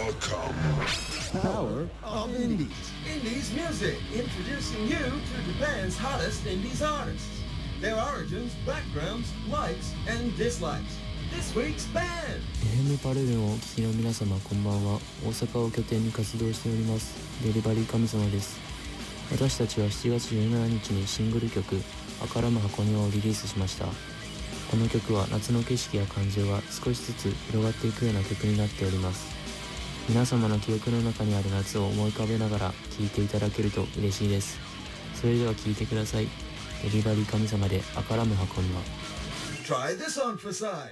Power of Indies. Indies music, introducing you to Japan's hottest Indies artists. Their origins, backgrounds, likes, and dislikes. This week's band. FM パルルンをお聞きの皆様こんばんは。大阪を拠点に活動しておりますデリバリー神様です。私たちは7月17日にシングル曲「赤らむ箱庭」をリリースしました。この曲は夏の景色や感情が少しずつ広がっていくような曲になっております。皆様の記憶の中にある夏を思い浮かべながら聴いていただけると嬉しいです。それでは聴いてください。デリバリー神様で赤らむ箱庭。 Try this on for size.